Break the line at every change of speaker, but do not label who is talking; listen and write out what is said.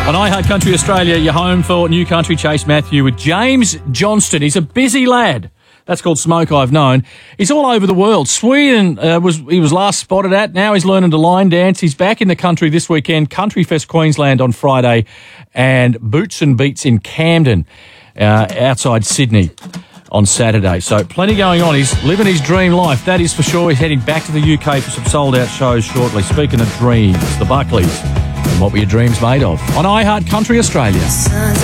On iHeart Country Australia, you're home for New Country Chase Matthew with James Johnston. He's a busy lad. That's called Smoke I've Known. He's all over the world. Sweden he was last spotted at. Now he's learning to line dance. He's back in the country this weekend. Country Fest Queensland on Friday and Boots and Beats in Camden outside Sydney on Saturday. So plenty going on. He's living his dream life, that is for sure. He's heading back to the UK for some sold-out shows shortly. Speaking of dreams, the Buckleys. And what were your dreams made of? On iHeart Country Australia.